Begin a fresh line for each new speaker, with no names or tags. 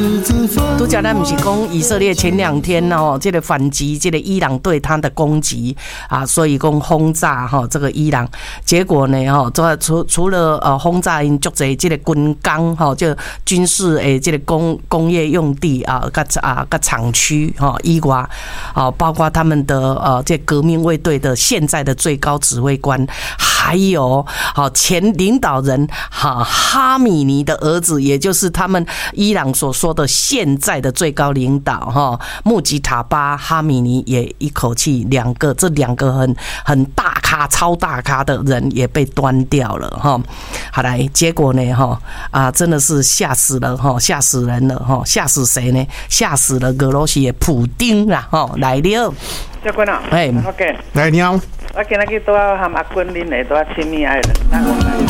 都讲咱不是讲以色列前2天哦，这个反击，这个伊朗对他的攻击啊，所以讲轰炸哈这个伊朗，结果呢哈，除了轰炸因足侪这个军工哈，就军事诶这个工业用地啊，个厂区哈以外，啊包括他们的这革命卫队的现在的最高指挥官，还有前领导人哈米尼的儿子，也就是他们伊朗所说的现在的最高领导穆吉塔巴哈米尼也一口气这两个很大咖超大咖的人也被端掉了好来，结果呢真的是吓死了吓死人了吓死谁呢？吓死了俄罗斯的普丁啦来了。
教官啊，
哎，
OK，
来你好，
我今日去拄好和阿君恁下拄亲密爱人。